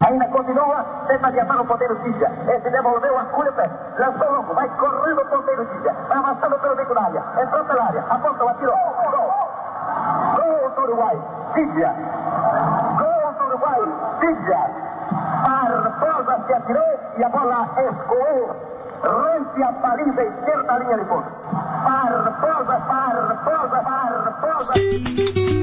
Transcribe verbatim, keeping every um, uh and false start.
Ainda continua, tenta adiantar o ponteiro Tígia. Esse devolveu a Culipé. Lançou longo, vai correndo o ponteiro Tígia. Vai avançando pelo bico da área. Entrou pela área. Apontou, atirou. Gol. Gol do Uruguai. Tígia. Gol do Uruguai. Tígia. Barbosa se atirou e a bola escoou. Rente a baliza esquerda, linha de fundo. Barbosa, Barbosa, Barbosa.